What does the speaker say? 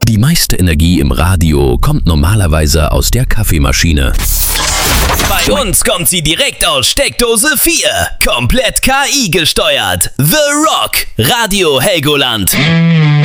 Die meiste Energie im Radio kommt normalerweise aus der Kaffeemaschine. Bei uns kommt sie direkt aus Steckdose 4. Komplett KI gesteuert. The Rock. Radio Helgoland.